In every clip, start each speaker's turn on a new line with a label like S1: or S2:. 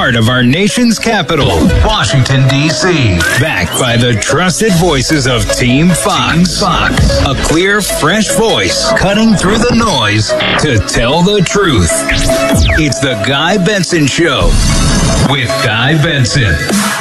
S1: heart of our nation's capital, Washington, D.C. Backed by the trusted voices of Team Fox. A clear, fresh voice cutting through the noise to tell the truth. It's the Guy Benson Show with Guy Benson.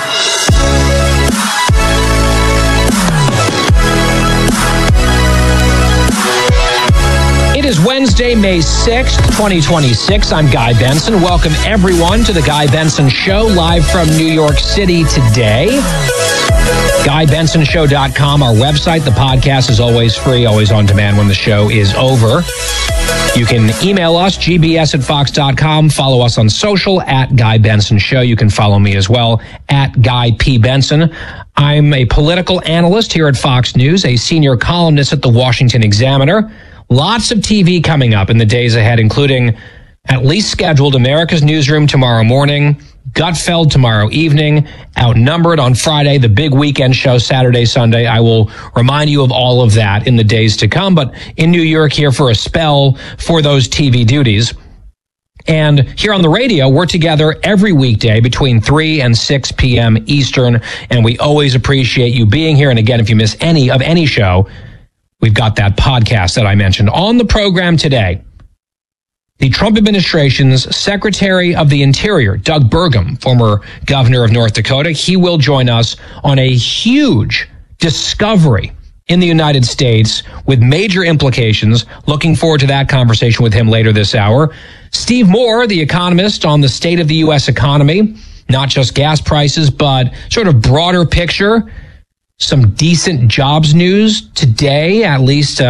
S2: It is Wednesday, May 6th, 2026. I'm Guy Benson. Welcome, everyone, to the Guy Benson Show, live from New York City today. GuyBensonShow.com, our website. The podcast is always free, always on demand when the show is over. You can email us, gbs@fox.com. Follow us on social, @Guy Benson Show. You can follow me as well, @Guy P. Benson. I'm a political analyst here at Fox News, a senior columnist at the Washington Examiner. Lots of TV coming up in the days ahead, including at least scheduled America's Newsroom tomorrow morning, Gutfeld tomorrow evening, Outnumbered on Friday, the big weekend show Saturday, Sunday. I will remind you of all of that in the days to come, but in New York here for a spell for those TV duties. And here on the radio, we're together every weekday between 3 and 6 p.m. Eastern, and we always appreciate you being here. And again, if you miss any of any show, we've got that podcast that I mentioned. On the program today, the Trump administration's Secretary of the Interior, Doug Burgum, former governor of North Dakota, he will join us on a huge discovery in the United States with major implications. Looking forward to that conversation with him later this hour. Steve Moore, the economist, on the state of the U.S. economy, not just gas prices, but sort of broader picture. Some decent jobs news today, at least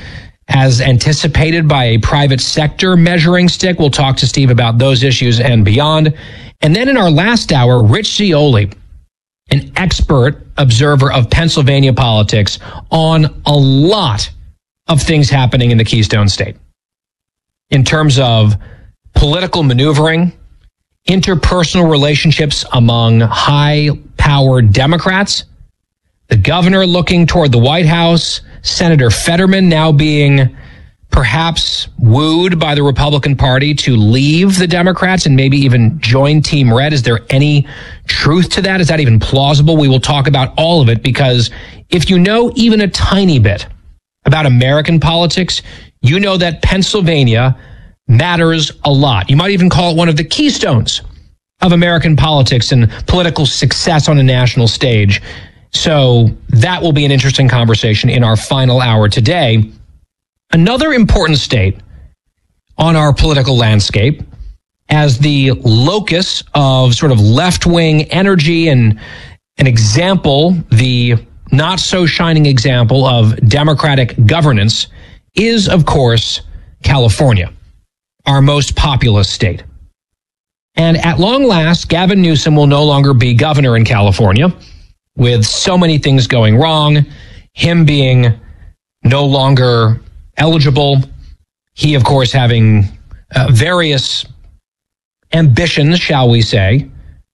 S2: as anticipated by a private sector measuring stick. We'll talk to Steve about those issues and beyond. And then in our last hour, Rich Zeoli, an expert observer of Pennsylvania politics, on a lot of things happening in the Keystone State in terms of political maneuvering, interpersonal relationships among high-powered Democrats, the governor looking toward the White House, Senator Fetterman now being perhaps wooed by the Republican Party to leave the Democrats and maybe even join Team Red. Is there any truth to that? Is that even plausible? We will talk about all of it, because if you know even a tiny bit about American politics, you know that Pennsylvania matters a lot. You might even call it one of the keystones of American politics and political success on a national stage. So that will be an interesting conversation in our final hour today. Another important state on our political landscape as the locus of sort of left-wing energy and an example, the not so shining example of democratic governance, is, of course, California, our most populous state. And at long last, Gavin Newsom will no longer be governor in California, with so many things going wrong, him being no longer eligible, he, of course, having various ambitions, shall we say,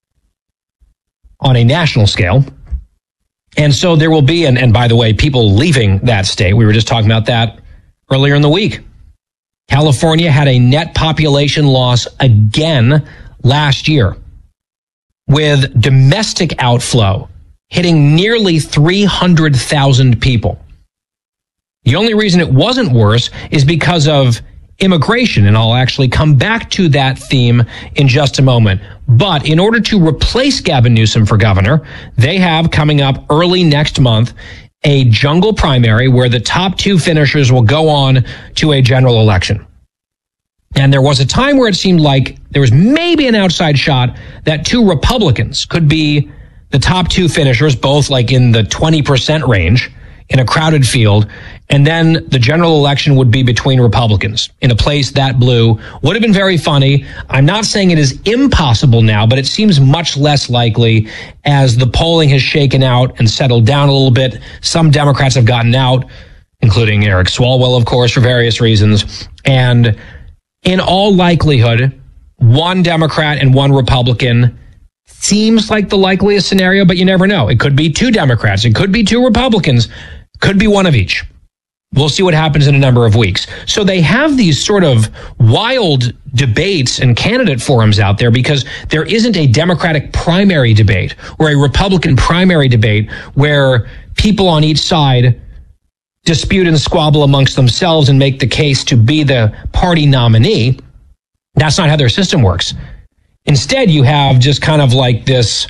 S2: on a national scale. And so there will be, and by the way, people leaving that state. We were just talking about that earlier in the week. California had a net population loss again last year, with domestic outflow hitting nearly 300,000 people. The only reason it wasn't worse is because of immigration, and I'll actually come back to that theme in just a moment. But in order to replace Gavin Newsom for governor, they have coming up early next month a jungle primary where the top two finishers will go on to a general election. And there was a time where it seemed like there was maybe an outside shot that two Republicans could be the top two finishers, both like in the 20% range in a crowded field. And then the general election would be between Republicans in a place that blue. Would have been very funny. I'm not saying it is impossible now, but it seems much less likely as the polling has shaken out and settled down a little bit. Some Democrats have gotten out, including Eric Swalwell, of course, for various reasons. And in all likelihood, one Democrat and one Republican seems like the likeliest scenario, but you never know. It could be two Democrats. It could be two Republicans. Could be one of each. We'll see what happens in a number of weeks. So they have these sort of wild debates and candidate forums out there because there isn't a Democratic primary debate or a Republican primary debate where people on each side dispute and squabble amongst themselves and make the case to be the party nominee. That's not how their system works. Instead, you have just kind of like this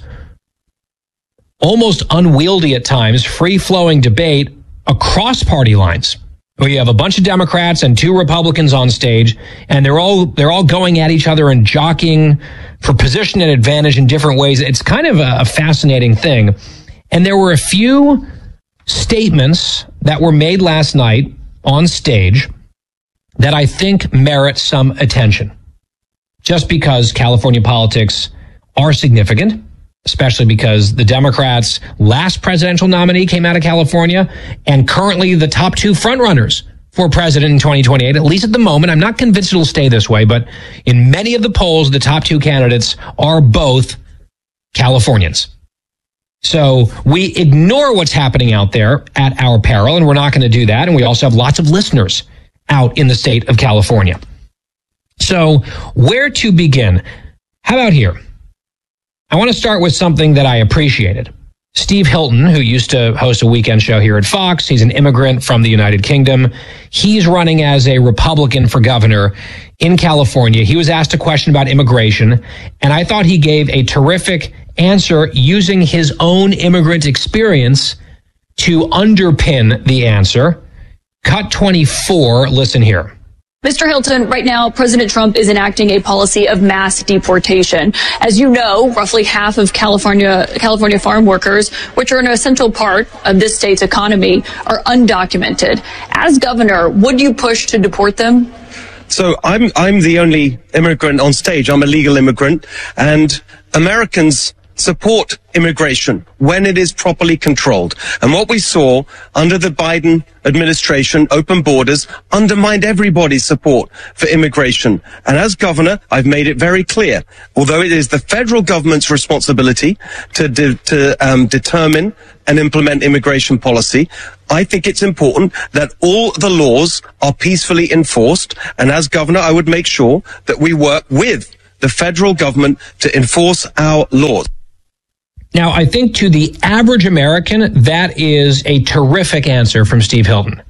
S2: almost unwieldy at times, free-flowing debate across party lines, where you have a bunch of Democrats and 2 Republicans on stage, and they're all going at each other and jockeying for position and advantage in different ways. It's kind of a fascinating thing. And there were a few statements that were made last night on stage that I think merit some attention, just because California politics are significant, especially because the Democrats' last presidential nominee came out of California, and currently the top 2 frontrunners for president in 2028, at least at the moment. I'm not convinced it'll stay this way, but in many of the polls, the top 2 candidates are both Californians. So we ignore what's happening out there at our peril, and we're not going to do that. And we also have lots of listeners out in the state of California. So where to begin? How about here? I want to start with something that I appreciated. Steve Hilton, who used to host a weekend show here at Fox, he's an immigrant from the United Kingdom. He's running as a Republican for governor in California. He was asked a question about immigration, and I thought he gave a terrific answer using his own immigrant experience to underpin the answer. Cut 24, listen here.
S3: Mr. Hilton, right now, President Trump is enacting a policy of mass deportation. As you know, roughly half of California farm workers, which are an essential part of this state's economy, are undocumented. As governor, would you push to deport them?
S4: So I'm the only immigrant on stage. I'm a legal immigrant, and Americans support immigration when it is properly controlled. And what we saw under the Biden administration, open borders, undermined everybody's support for immigration. And as governor, I've made it very clear, although it is the federal government's responsibility to determine and implement immigration policy, I think it's important that all the laws are peacefully enforced. And as governor, I would make sure that we work with the federal government to enforce our laws.
S2: Now, I think to the average American, that is a terrific answer from Steve Hilton.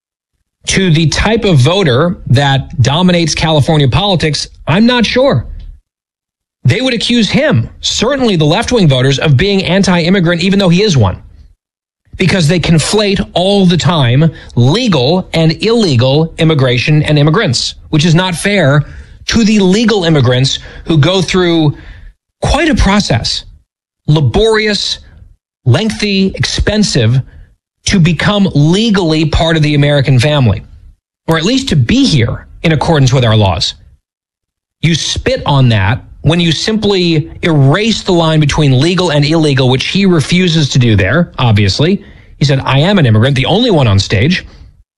S2: To the type of voter that dominates California politics, I'm not sure. They would accuse him, certainly the left-wing voters, of being anti-immigrant, even though he is one. Because they conflate all the time legal and illegal immigration and immigrants, which is not fair to the legal immigrants who go through quite a process. Laborious, lengthy, expensive, to become legally part of the American family, or at least to be here in accordance with our laws. You spit on that when you simply erase the line between legal and illegal, which he refuses to do there, obviously. He said, I am an immigrant, the only one on stage.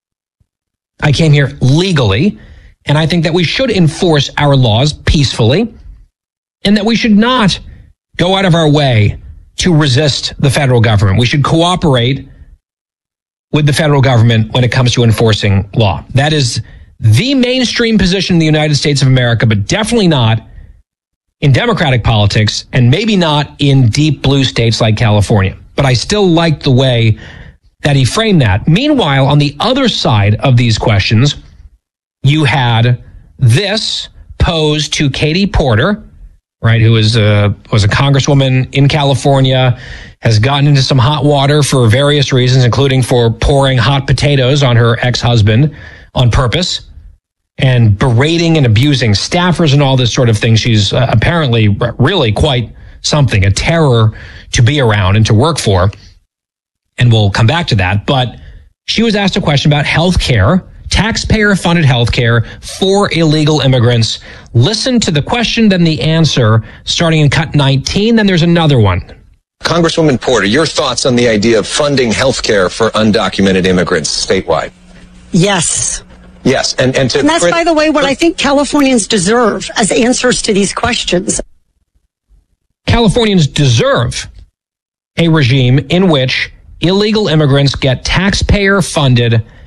S2: I came here legally, and I think that we should enforce our laws peacefully, and that we should not go out of our way to resist the federal government. We should cooperate with the federal government when it comes to enforcing law. That is the mainstream position in the United States of America, but definitely not in Democratic politics, and maybe not in deep blue states like California. But I still like the way that he framed that. Meanwhile, on the other side of these questions, you had this posed to Katie Porter, right, who was a congresswoman in California, has gotten into some hot water for various reasons, including for pouring hot potatoes on her ex-husband on purpose and berating and abusing staffers and all this sort of thing. She's apparently really quite something, a terror to be around and to work for. And we'll come back to that. But she was asked a question about health care, taxpayer-funded health care for illegal immigrants. Listen to the question, then the answer, starting in cut 19. Then there's another one.
S5: Congresswoman Porter, your thoughts on the idea of funding health care for undocumented immigrants statewide?
S6: Yes.
S5: Yes. And
S6: that's, by the way, what I think Californians deserve as answers to these questions.
S2: Californians deserve a regime in which illegal immigrants get taxpayer-funded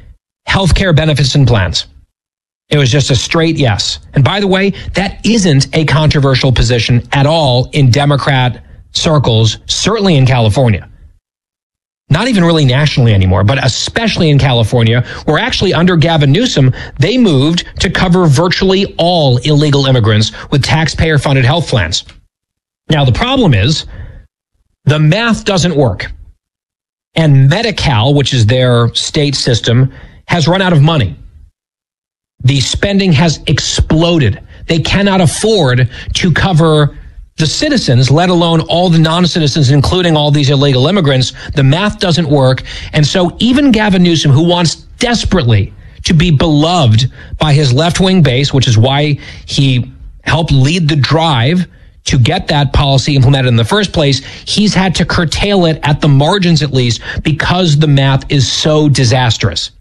S2: healthcare benefits and plans. It was just a straight yes. And by the way, that isn't a controversial position at all in Democrat circles, certainly in California. Not even really nationally anymore, but especially in California, where actually under Gavin Newsom, they moved to cover virtually all illegal immigrants with taxpayer-funded health plans. Now, the problem is the math doesn't work. And Medi-Cal, which is their state system, has run out of money. The spending has exploded. They cannot afford to cover the citizens, let alone all the non-citizens, including all these illegal immigrants. The math doesn't work. And so even Gavin Newsom, who wants desperately to be beloved by his left-wing base, which is why he helped lead the drive to get that policy implemented in the first place, he's had to curtail it at the margins at least because the math is so disastrous.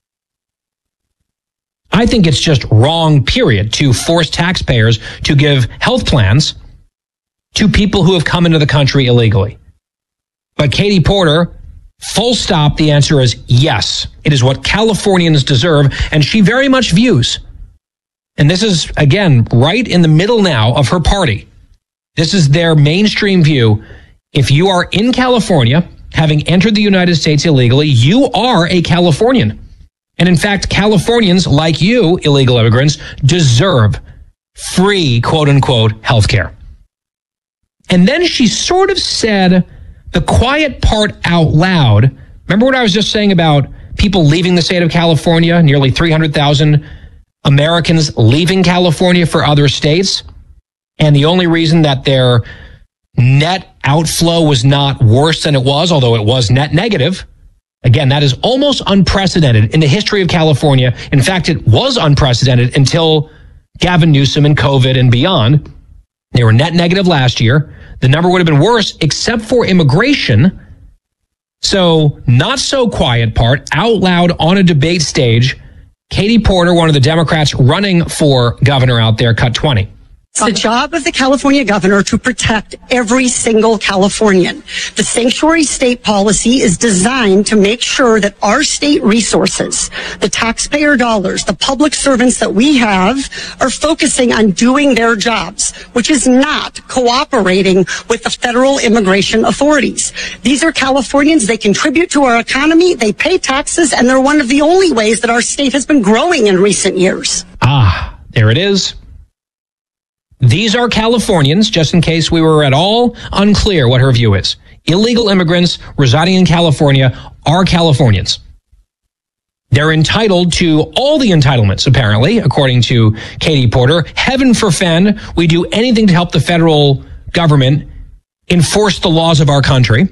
S2: I think it's just wrong, period, to force taxpayers to give health plans to people who have come into the country illegally. But Katie Porter, full stop, the answer is yes. It is what Californians deserve, and she very much views. And this is, again, right in the middle now of her party. This is their mainstream view. If you are in California, having entered the United States illegally, you are a Californian. And in fact, Californians like you, illegal immigrants, deserve free, quote unquote, health care. And then she sort of said the quiet part out loud. Remember what I was just saying about people leaving the state of California? Nearly 300,000 Americans leaving California for other states. And the only reason that their net outflow was not worse than it was, although it was net negative. Again, that is almost unprecedented in the history of California. In fact, it was unprecedented until Gavin Newsom and COVID and beyond. They were net negative last year. The number would have been worse except for immigration. So not so quiet part, out loud on a debate stage. Katie Porter, one of the Democrats running for governor out there, cut 20.
S6: It's the job of the California governor to protect every single Californian. The sanctuary state policy is designed to make sure that our state resources, the taxpayer dollars, the public servants that we have are focusing on doing their jobs, which is not cooperating with the federal immigration authorities. These are Californians. They contribute to our economy. They pay taxes, and they're one of the only ways that our state has been growing in recent years.
S2: Ah, there it is. These are Californians, just in case we were at all unclear what her view is. Illegal immigrants residing in California are Californians. They're entitled to all the entitlements, apparently, according to Katie Porter. Heaven forfend, we do anything to help the federal government enforce the laws of our country.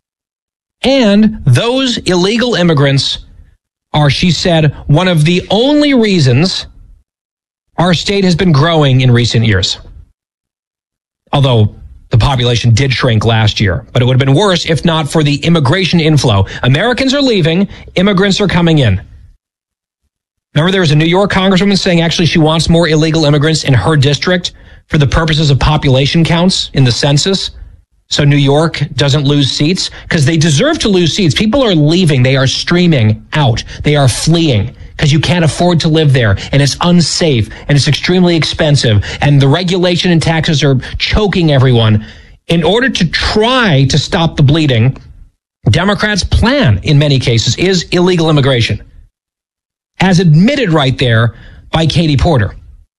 S2: And those illegal immigrants are, she said, one of the only reasons our state has been growing in recent years. Although the population did shrink last year, but it would have been worse if not for the immigration inflow. Americans are leaving, immigrants are coming in. Remember, there was a New York congresswoman saying actually she wants more illegal immigrants in her district for the purposes of population counts in the census. So New York doesn't lose seats because they deserve to lose seats. People are leaving. They are streaming out. They are fleeing because you can't afford to live there, and it's unsafe, and it's extremely expensive, and the regulation and taxes are choking everyone. In order to try to stop the bleeding, Democrats' plan, in many cases, is illegal immigration, as admitted right there by Katie Porter,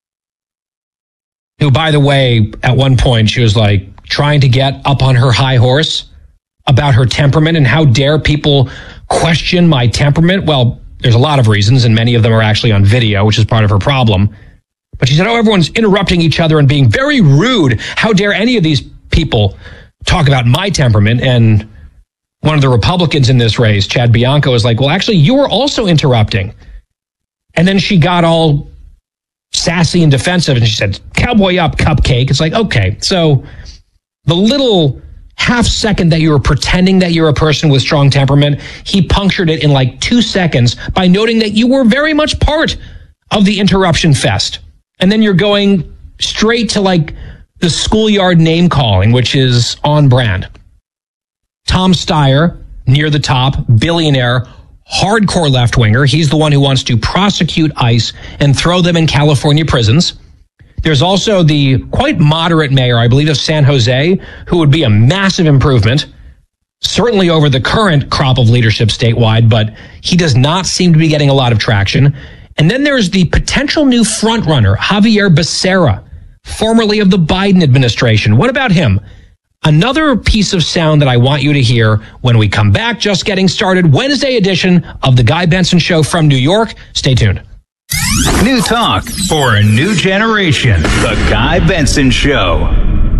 S2: who, by the way, at one point, she was like trying to get up on her high horse about her temperament, and how dare people question my temperament? Well, there's a lot of reasons, and many of them are actually on video, which is part of her problem. But she said, everyone's interrupting each other and being very rude. How dare any of these people talk about my temperament? And one of the Republicans in this race, Chad Bianco, was like, well, actually, you were also interrupting. And then she got all sassy and defensive, and she said, cowboy up, cupcake. It's like, okay, so the little half second that you were pretending that you're a person with strong temperament, he punctured it in like 2 seconds by noting that you were very much part of the interruption fest. And then you're going straight to like the schoolyard name calling, which is on brand. Tom Steyer, near the top, billionaire, hardcore left-winger. He's the one who wants to prosecute ICE and throw them in California prisons. There's also the quite moderate mayor, I believe, of San Jose, who would be a massive improvement, certainly over the current crop of leadership statewide, but he does not seem to be getting a lot of traction. And then there's the potential new frontrunner, Javier Becerra, formerly of the Biden administration. What about him? Another piece of sound that I want you to hear when we come back. Just getting started. Wednesday edition of The Guy Benson Show from New York. Stay tuned.
S1: New talk for a new generation. The Guy Benson Show.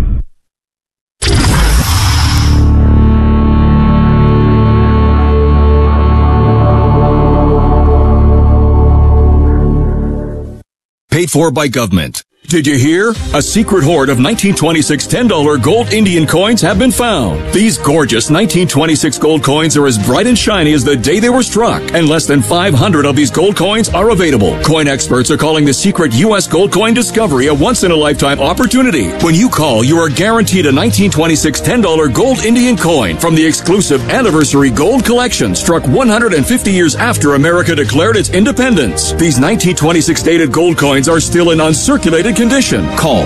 S7: Paid for by government. Did you hear? A secret hoard of 1926 $10 gold Indian coins have been found. These gorgeous 1926 gold coins are as bright and shiny as the day they were struck, and less than 500 of these gold coins are available. Coin experts are calling the secret U.S. gold coin discovery a once-in-a-lifetime opportunity. When you call, you are guaranteed a 1926 $10 gold Indian coin from the exclusive Anniversary Gold Collection, struck 150 years after America declared its independence. These 1926 dated gold coins are still in uncirculated condition. Call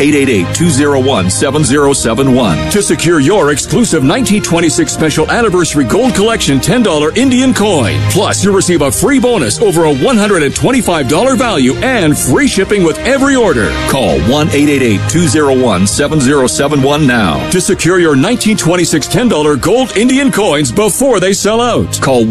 S7: 1-888-201-7071 to secure your exclusive 1926 Special Anniversary Gold Collection $10 Indian coin. Plus, you'll receive a free bonus over a $125 value and free shipping with every order. Call 1-888-201-7071 now to secure your 1926 $10 gold Indian coins before they sell out. Call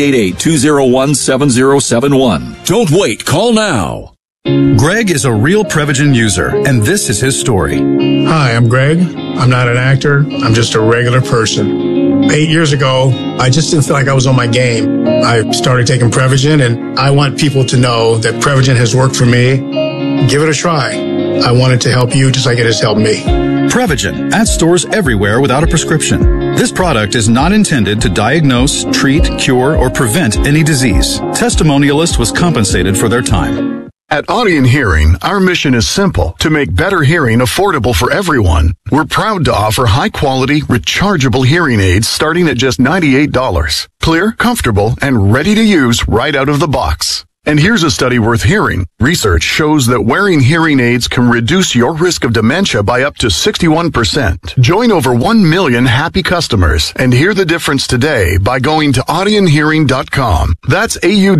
S7: 1-888-201-7071. Don't wait. Call now.
S8: Greg is a real Prevagen user, and this is his story.
S9: Hi, I'm Greg. I'm not an actor. I'm just a regular person. 8 years ago, I just didn't feel like I was on my game. I started taking Prevagen, and I want people to know that Prevagen has worked for me. Give it a try. I want it to help you just like it has helped me.
S8: Prevagen, at stores everywhere without a prescription. This product is not intended to diagnose, treat, cure, or prevent any disease. Testimonialist was compensated for their time.
S10: At Audion Hearing, our mission is simple: to make better hearing affordable for everyone. We're proud to offer high-quality, rechargeable hearing aids starting at just $98. Clear, comfortable, and ready to use right out of the box. And here's a study worth hearing. Research shows that wearing hearing aids can reduce your risk of dementia by up to 61%. Join over 1 million happy customers and hear the difference today by going to audionhearing.com. That's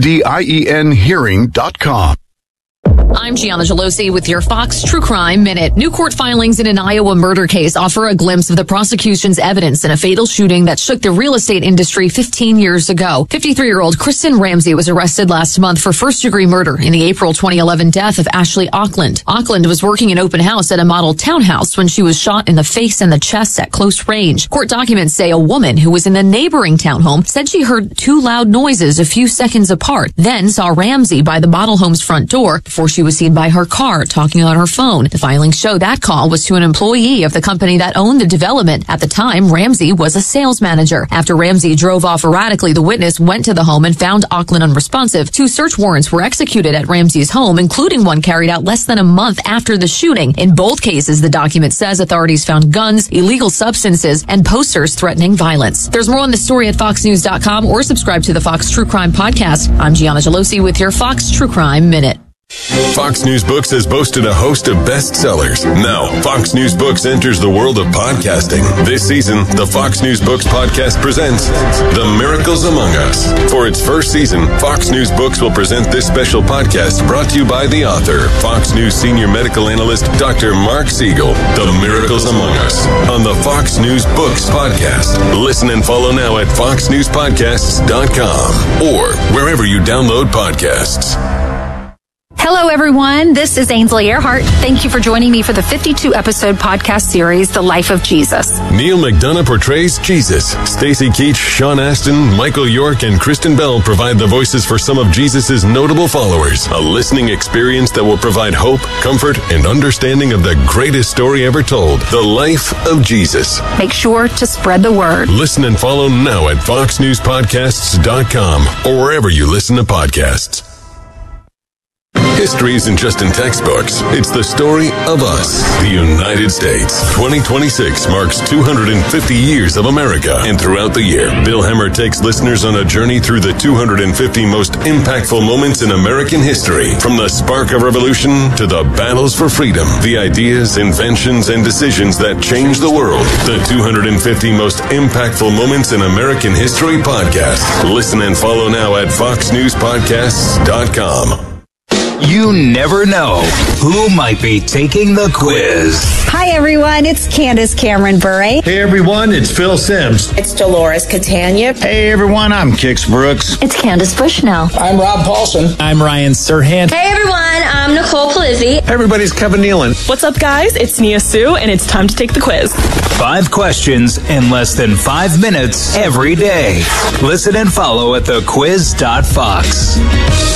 S10: AUDIEN hearing.com.
S11: I'm Gianna Gelosi with your Fox True Crime Minute. New court filings in an Iowa murder case offer a glimpse of the prosecution's evidence in a fatal shooting that shook the real estate industry 15 years ago. 53-year-old Kristen Ramsey was arrested last month for first-degree murder in the April 2011 death of Ashley Auckland. Auckland was working an open house at a model townhouse when she was shot in the face and the chest at close range. Court documents say a woman who was in the neighboring townhome said she heard two loud noises a few seconds apart, then saw Ramsey by the model home's front door before she was seen by her car talking on her phone. The filings show that call was to an employee of the company that owned the development. At the time, Ramsey was a sales manager. After Ramsey drove off erratically, the witness went to the home and found Auckland unresponsive. 2 search warrants were executed at Ramsey's home, including one carried out less than a month after the shooting. In both cases, the document says authorities found guns, illegal substances, and posters threatening violence. There's more on the story at foxnews.com or subscribe to the Fox True Crime Podcast. I'm Gianna Gelosi with your Fox True Crime Minute.
S12: Fox News Books has boasted a host of bestsellers. Now, Fox News Books enters the world of podcasting. This season, the Fox News Books podcast presents The Miracles Among Us. For its first season, Fox News Books will present this special podcast brought to you by the author, Fox News senior medical analyst, Dr. Mark Siegel. The Miracles Among Us on the Fox News Books podcast. Listen and follow now at foxnewspodcasts.com or wherever you download podcasts.
S13: Hello, everyone. This is Ainsley Earhart. Thank you for joining me for the 52-episode podcast series, The Life of Jesus.
S12: Neil McDonough portrays Jesus. Stacey Keach, Sean Astin, Michael York, and Kristen Bell provide the voices for some of Jesus' notable followers. A listening experience that will provide hope, comfort, and understanding of the greatest story ever told, The Life of Jesus.
S13: Make sure to spread the word.
S12: Listen and follow now at foxnewspodcasts.com or wherever you listen to podcasts. History isn't just in textbooks. It's the story of us, the United States. 2026 marks 250 years of America. And throughout the year, Bill Hemmer takes listeners on a journey through the 250 most impactful moments in American history. From the spark of revolution to the battles for freedom, the ideas, inventions, and decisions that changed the world. The 250 most impactful moments in American history podcast. Listen and follow now at foxnewspodcasts.com.
S1: You never know who might be taking the quiz.
S14: Hi, everyone. It's Candace Cameron Bure.
S15: Hey, everyone. It's Phil Sims.
S16: It's Dolores Catania.
S17: Hey, everyone. I'm Kix Brooks.
S18: It's Candace Bushnell.
S19: I'm Rob Paulson.
S20: I'm Ryan Serhant.
S21: Hey, everyone. I'm Nicole Polizzi.
S22: Hey, everybody. It's Kevin Nealon.
S23: What's up, guys? It's Nia Sue, and it's time to take the quiz.
S1: 5 questions in less than 5 minutes every day. Listen and follow at thequiz.fox.